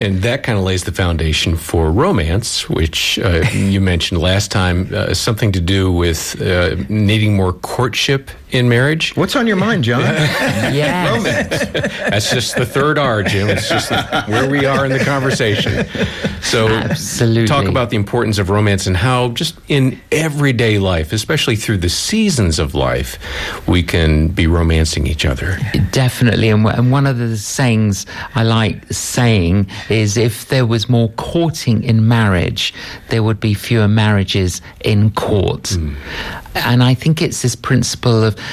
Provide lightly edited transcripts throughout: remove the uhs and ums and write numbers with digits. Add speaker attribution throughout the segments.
Speaker 1: And that kind of lays the foundation for romance, which you mentioned last time, something to do with needing more courtship in marriage.
Speaker 2: What's on your mind, John?
Speaker 3: Yes.
Speaker 2: Romance.
Speaker 1: That's just the third R, Jim. It's just where we are in the conversation. So
Speaker 3: Absolutely.
Speaker 1: Talk about the importance of romance and how just in everyday life, especially through the seasons of life, we can be romancing each other.
Speaker 3: Definitely. And one of the sayings I like saying is if there was more courting in marriage, there would be fewer marriages in court. And I think it's this principle of,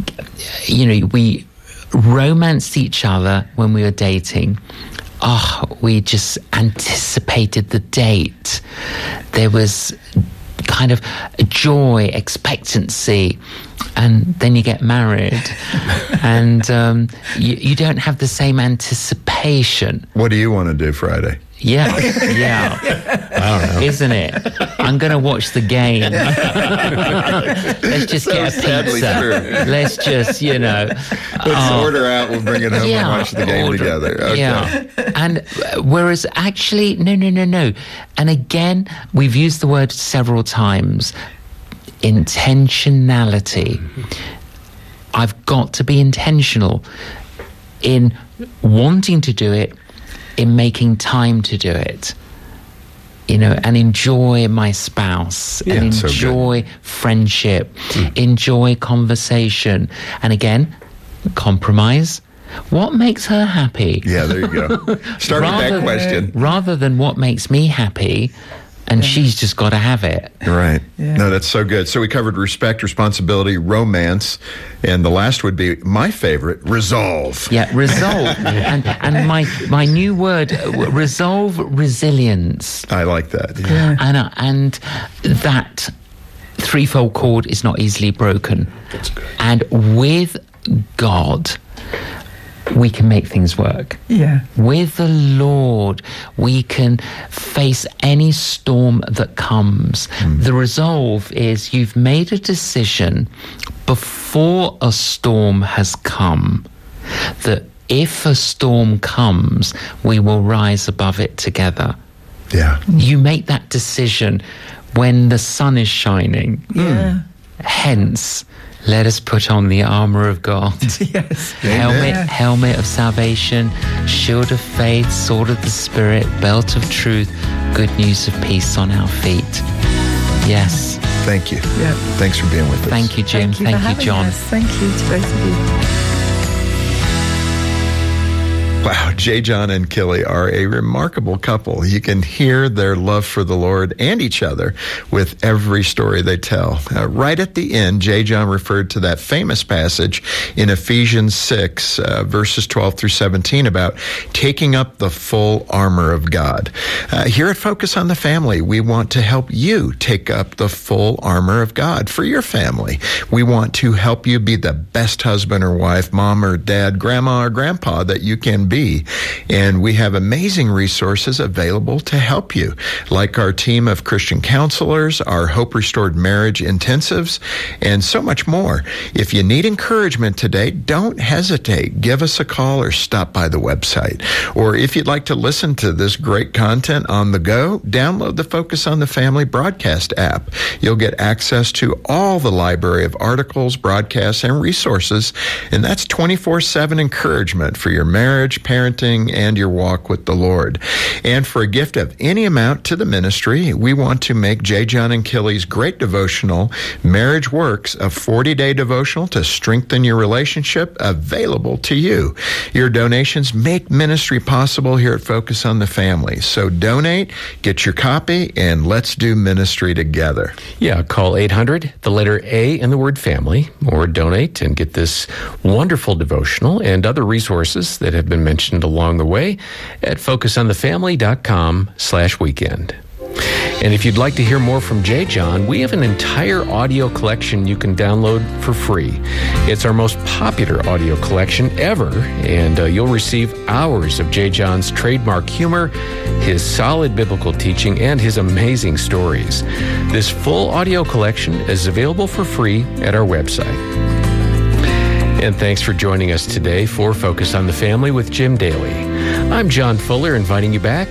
Speaker 3: we romanced each other when we were dating. We just anticipated the date. There was kind of joy, expectancy, and then you get married and you don't have the same anticipation.
Speaker 2: What do you want to do Friday?
Speaker 3: Yeah.
Speaker 1: I don't know.
Speaker 3: Isn't it? I'm going to watch the game. Let's just get a
Speaker 2: sadly
Speaker 3: pizza.
Speaker 2: true.
Speaker 3: Let's just,
Speaker 2: Let's order out, we'll bring it home and watch the game together. Okay.
Speaker 3: Yeah. And whereas actually, no. And again, we've used the word several times, intentionality. I've got to be intentional in wanting to do it, in making time to do it, and enjoy my spouse, and enjoy friendship, enjoy conversation, and again, compromise. What makes her happy?
Speaker 2: Yeah, there you go. Start with that question.
Speaker 3: Rather than what makes me happy, and she's just got to have it.
Speaker 2: Right. Yeah. No, that's so good. So we covered respect, responsibility, romance, and the last would be my favorite, resolve.
Speaker 3: Yeah, resolve. and my new word, resolve, resilience.
Speaker 2: I like that. Yeah.
Speaker 3: And that threefold cord is not easily broken.
Speaker 1: That's good.
Speaker 3: And with God, we can make things work.
Speaker 4: Yeah.
Speaker 3: With the Lord, we can face any storm that comes. The resolve is you've made a decision before a storm has come that if a storm comes, we will rise above it together.
Speaker 2: Yeah.
Speaker 3: You make that decision when the sun is shining.
Speaker 4: Yeah.
Speaker 3: Hence, let us put on the armor of God.
Speaker 4: Yes.
Speaker 3: Helmet of salvation, shield of faith, sword of the Spirit, belt of truth, good news of peace on our feet. Yes.
Speaker 2: Thank you.
Speaker 4: Yeah.
Speaker 2: Thanks for being with us.
Speaker 3: Thank you, Jim.
Speaker 4: Thank you,
Speaker 3: John.
Speaker 4: us. Thank you to both of you.
Speaker 2: Wow, J. John and Killy are a remarkable couple. You can hear their love for the Lord and each other with every story they tell. Right at the end, J. John referred to that famous passage in Ephesians 6, verses 12 through 17 about taking up the full armor of God. Here at Focus on the Family, we want to help you take up the full armor of God for your family. We want to help you be the best husband or wife, mom or dad, grandma or grandpa that you can be. And we have amazing resources available to help you, like our team of Christian counselors, our Hope Restored Marriage intensives, and so much more. If you need encouragement today, don't hesitate. Give us a call or stop by the website. Or if you'd like to listen to this great content on the go, download the Focus on the Family broadcast app. You'll get access to all the library of articles, broadcasts, and resources, and that's 24/7 encouragement for your marriage, parenting, and your walk with the Lord. And for a gift of any amount to the ministry, we want to make J. John and Killy's great devotional, Marriage Works, a 40-day devotional to strengthen your relationship, available to you. Your donations make ministry possible here at Focus on the Family. So donate, get your copy, and let's do ministry together.
Speaker 1: Yeah, call 800, the letter A and the word family, or donate and get this wonderful devotional and other resources that have been mentioned along the way at focusonthefamily.com/weekend. And if you'd like to hear more from J. John, we have an entire audio collection you can download for free. It's our most popular audio collection ever, and you'll receive hours of J. John's trademark humor, his solid biblical teaching, and his amazing stories. This full audio collection is available for free at our website. And thanks for joining us today for Focus on the Family with Jim Daly. I'm John Fuller, inviting you back